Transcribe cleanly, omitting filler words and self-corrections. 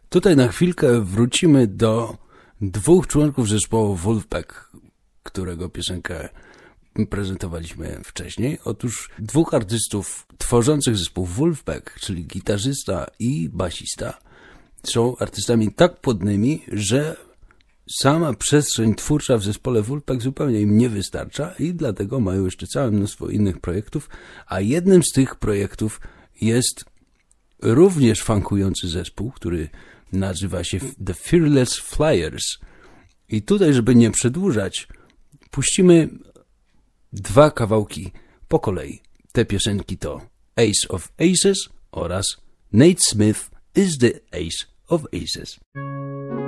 Tutaj na chwilkę wrócimy do dwóch członków zespołu Wolfpack, którego piosenkę prezentowaliśmy wcześniej. Otóż dwóch artystów tworzących zespół Wolfpack, czyli gitarzysta i basista, są artystami tak płodnymi, że sama przestrzeń twórcza w zespole Wolfpack zupełnie im nie wystarcza i dlatego mają jeszcze całe mnóstwo innych projektów, a jednym z tych projektów jest również funkujący zespół, który nazywa się The Fearless Flyers. I tutaj, żeby nie przedłużać, puścimy dwa kawałki po kolei. Te piosenki to Ace of Aces oraz Nate Smith is the Ace of Aces.